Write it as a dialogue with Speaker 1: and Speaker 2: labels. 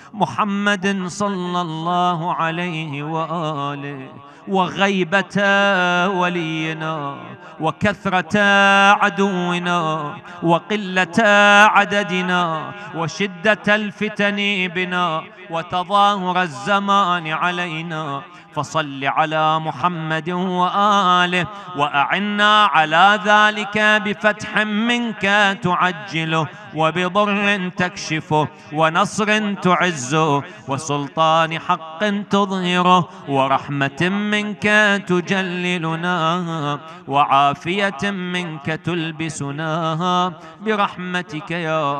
Speaker 1: محمد صلى الله عليه وآله، وغيبة ولينا، وكثرة عدونا، وقلة عددنا، وشدة الفتن بنا، وتظاهر الزمان علينا. فصل على محمد وآله، وأعنا على ذلك بفتح منك تعجله، وبضر تكشفه، ونصر تعزه، وسلطان حق تظهره، ورحمة منك تجللنا، وعافية منك تلبسناها، برحمتك يا